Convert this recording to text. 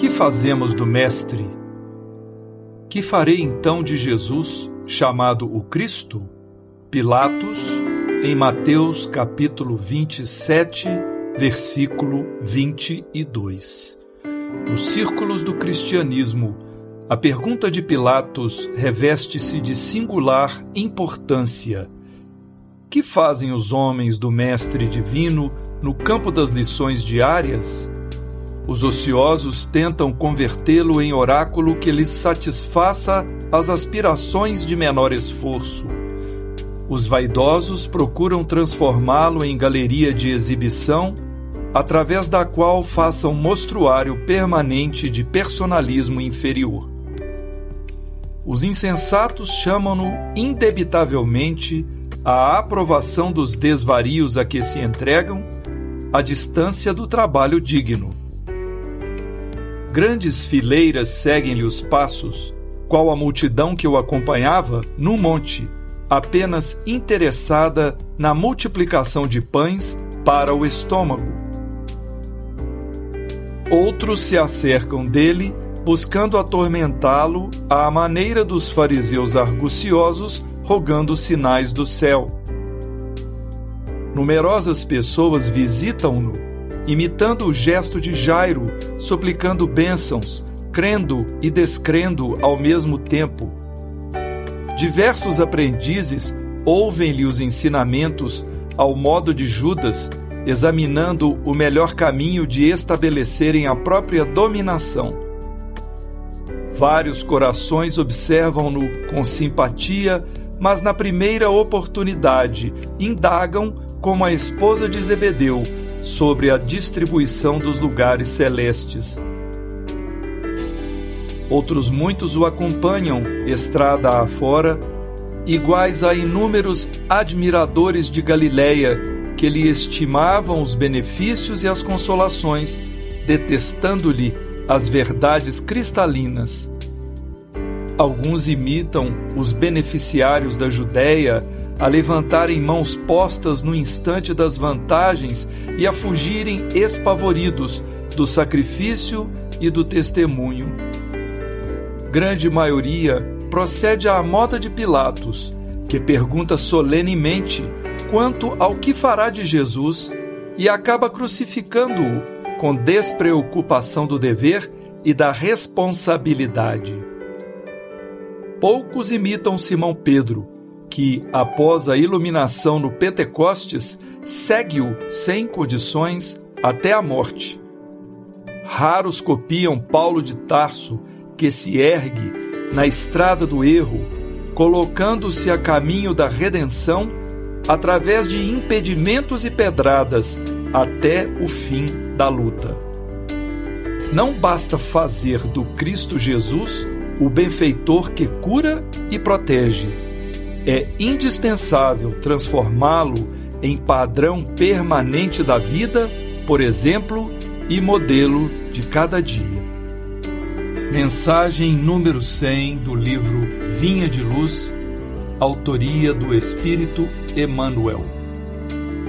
Que fazemos do Mestre? Que farei então de Jesus, chamado o Cristo? Pilatos, em Mateus capítulo 27, versículo 22. Nos círculos do cristianismo, a pergunta de Pilatos reveste-se de singular importância. Que fazem os homens do Mestre Divino no campo das lições diárias? Os ociosos tentam convertê-lo em oráculo que lhes satisfaça as aspirações de menor esforço. Os vaidosos procuram transformá-lo em galeria de exibição, através da qual façam mostruário permanente de personalismo inferior. Os insensatos chamam-no indebitavelmente à aprovação dos desvarios a que se entregam, à distância do trabalho digno. Grandes fileiras seguem-lhe os passos, qual a multidão que o acompanhava no monte, apenas interessada na multiplicação de pães para o estômago. Outros se acercam dele, buscando atormentá-lo à maneira dos fariseus arguciosos, rogando sinais do céu. Numerosas pessoas visitam-no, imitando o gesto de Jairo, suplicando bênçãos, crendo e descrendo ao mesmo tempo. Diversos aprendizes ouvem-lhe os ensinamentos ao modo de Judas, examinando o melhor caminho de estabelecerem a própria dominação. Vários corações observam-no com simpatia, mas na primeira oportunidade indagam, como a esposa de Zebedeu, sobre a distribuição dos lugares celestes. Outros muitos o acompanham, estrada afora, iguais a inúmeros admiradores de Galileia, que lhe estimavam os benefícios e as consolações, detestando-lhe as verdades cristalinas. Alguns imitam os beneficiários da Judéia a levantarem mãos postas no instante das vantagens e a fugirem espavoridos do sacrifício e do testemunho. Grande maioria procede à moda de Pilatos, que pergunta solenemente quanto ao que fará de Jesus e acaba crucificando-o com despreocupação do dever e da responsabilidade. Poucos imitam Simão Pedro, que, após a iluminação no Pentecostes, segue-o sem condições até a morte. Raros copiam Paulo de Tarso, que se ergue na estrada do erro, colocando-se a caminho da redenção através de impedimentos e pedradas até o fim da luta. Não basta fazer do Cristo Jesus o benfeitor que cura e protege. É indispensável transformá-lo em padrão permanente da vida, por exemplo, e modelo de cada dia. Mensagem número 100 do livro Vinha de Luz, autoria do Espírito Emmanuel.